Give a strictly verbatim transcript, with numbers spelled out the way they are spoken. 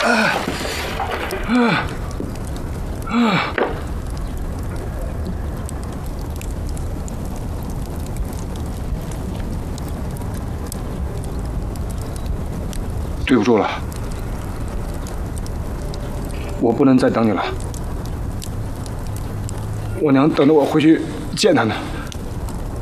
对不住了，我不能再等你了。我娘等着我回去见她呢。